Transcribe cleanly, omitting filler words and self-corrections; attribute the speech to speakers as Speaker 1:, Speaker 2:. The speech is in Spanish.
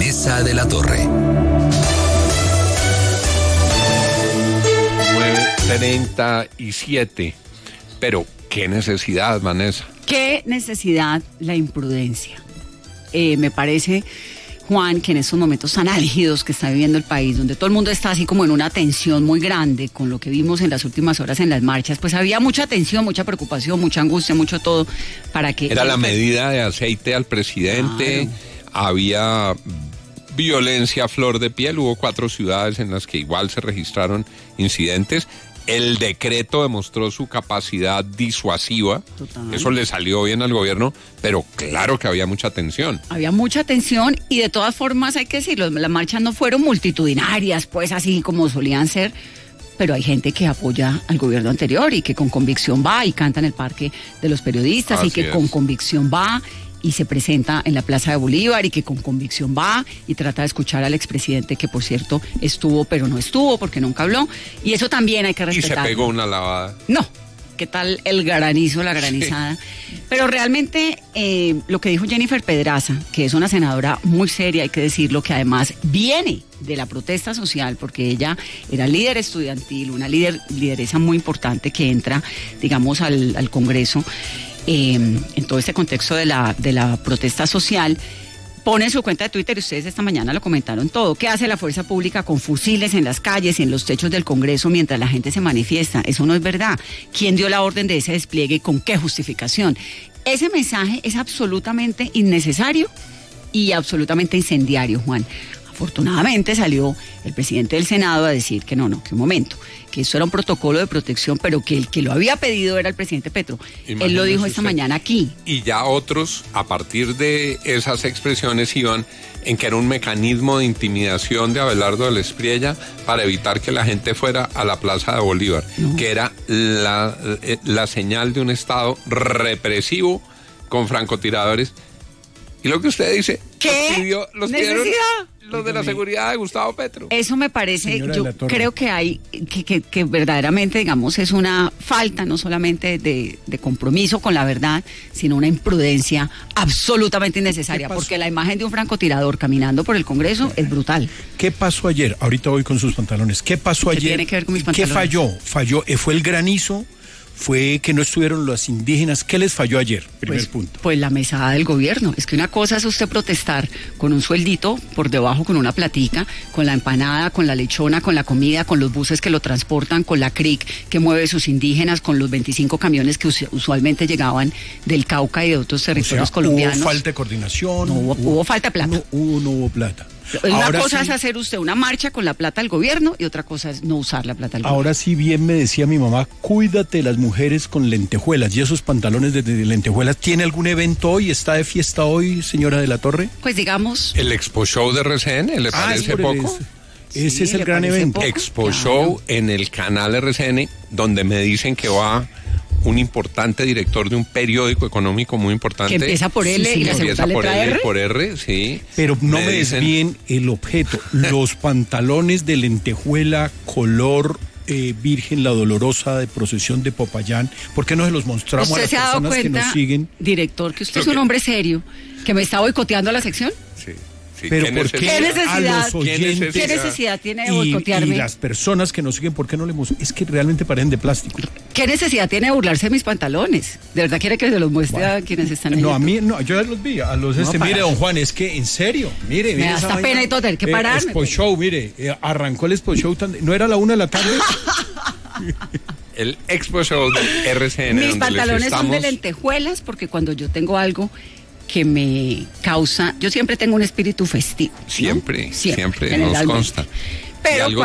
Speaker 1: Vanessa de la Torre.
Speaker 2: 9:37. Pero, ¿qué necesidad, Vanessa?
Speaker 3: ¿Qué necesidad? La imprudencia. Me parece, Juan, que en estos momentos tan álgidos que está viviendo el país, donde todo el mundo está así como en una tensión muy grande con lo que vimos en las últimas horas en las marchas, pues había mucha tensión, mucha preocupación, mucha angustia, mucho todo para que...
Speaker 2: Era la medida de aceite al presidente, claro. Había violencia a flor de piel, hubo 4 ciudades en las que igual se registraron incidentes. El decreto demostró su capacidad disuasiva. Total. Eso le salió bien al gobierno, pero claro que había mucha tensión.
Speaker 3: Había mucha tensión y de todas formas hay que decirlo, las marchas no fueron multitudinarias, pues así como solían ser, pero hay gente que apoya al gobierno anterior y que con convicción va y canta en el Parque de los Periodistas. Así y que es. Con convicción va y se presenta en la Plaza de Bolívar y que con convicción va y trata de escuchar al expresidente, que por cierto estuvo pero no estuvo porque nunca habló, y eso también hay que respetar.
Speaker 2: Y se pegó una lavada.
Speaker 3: No, ¿qué tal el granizo, la granizada? Sí. Pero realmente lo que dijo Jennifer Pedraza, que es una senadora muy seria, hay que decirlo, que además viene de la protesta social, porque ella era líder estudiantil, una lideresa muy importante que entra, digamos, al Congreso, en todo este contexto de la protesta social, pone en su cuenta de Twitter, y ustedes esta mañana lo comentaron todo, ¿qué hace la fuerza pública con fusiles en las calles y en los techos del Congreso mientras la gente se manifiesta? Eso no es verdad. ¿Quién dio la orden de ese despliegue y con qué justificación? Ese mensaje es absolutamente innecesario y absolutamente incendiario, Juan. Afortunadamente salió el presidente del Senado a decir que no, que un momento, que eso era un protocolo de protección, pero que el que lo había pedido era el presidente Petro. Imagínese. Él lo dijo esta mañana aquí.
Speaker 2: Y ya otros, a partir de esas expresiones, iban en que era un mecanismo de intimidación de Abelardo del Espriella para evitar que la gente fuera a la Plaza de Bolívar, que era la señal de un Estado represivo con francotiradores. Y lo que usted dice,
Speaker 3: ¿qué necesidad?
Speaker 2: Los de la seguridad de Gustavo Petro.
Speaker 3: Eso me parece, yo creo que hay, que verdaderamente, digamos, es una falta no solamente de compromiso con la verdad, sino una imprudencia absolutamente innecesaria, porque la imagen de un francotirador caminando por el Congreso es brutal.
Speaker 4: ¿Qué pasó ayer? Ahorita voy con sus pantalones. ¿Qué pasó ayer?
Speaker 3: ¿Qué tiene que ver con mis pantalones?
Speaker 4: ¿Qué falló? ¿Fue el granizo? ¿Fue que no estuvieron los indígenas? ¿Qué les falló ayer? Primer punto.
Speaker 3: Pues la mesada del gobierno. Es que una cosa es usted protestar con un sueldito por debajo, con una platica, con la empanada, con la lechona, con la comida, con los buses que lo transportan, con la CRIC que mueve sus indígenas, con los 25 camiones que usualmente llegaban del Cauca y de otros territorios colombianos.
Speaker 4: ¿Hubo falta de coordinación?
Speaker 3: Hubo falta de plata.
Speaker 4: No hubo plata.
Speaker 3: Una cosa es hacer usted una marcha con la plata del gobierno y otra cosa es no usar la plata del gobierno.
Speaker 4: Ahora sí bien me decía mi mamá, cuídate las mujeres con lentejuelas y esos pantalones de lentejuelas. ¿Tiene algún evento hoy? ¿Está de fiesta hoy, señora de la Torre?
Speaker 3: Pues digamos...
Speaker 2: El Expo Show de RCN, ¿le parece poco?
Speaker 4: Ese es el gran evento.
Speaker 2: Expo Show en el canal RCN, donde me dicen que va un importante director de un periódico económico muy importante.
Speaker 3: Que empieza por L y la segunda letra R.
Speaker 2: Por R, sí.
Speaker 4: Pero no me desvíen el objeto. Los pantalones de lentejuela color Virgen la Dolorosa de procesión de Popayán, ¿por qué no se los mostramos a las personas que nos siguen?
Speaker 3: Director, que usted es un hombre serio, que me está boicoteando la sección.
Speaker 2: Sí. Sí,
Speaker 4: pero ¿por qué a los oyentes
Speaker 3: ¿Qué necesidad tiene de boicotearme?
Speaker 4: Y las personas que nos siguen, ¿por qué no le mostramos? Es que realmente parecen de plástico.
Speaker 3: ¿Qué necesidad tiene de burlarse de mis pantalones? ¿De verdad quiere que se los muestre a quienes están en
Speaker 4: No,
Speaker 3: YouTube?
Speaker 4: A mí, no, yo ya los vi, a los mire, don Juan, es que en serio, mire.
Speaker 3: Me da hasta pena y todo, tener que pararme.
Speaker 4: Expo Show, mire, arrancó el Expo Show, ¿no era la 1 de la tarde?
Speaker 2: El Expo Show de RCN.
Speaker 3: Mis pantalones son de lentejuelas, porque cuando yo tengo algo que me causa, yo siempre tengo un espíritu festivo, ¿no?
Speaker 2: Siempre, nos consta.
Speaker 3: Pero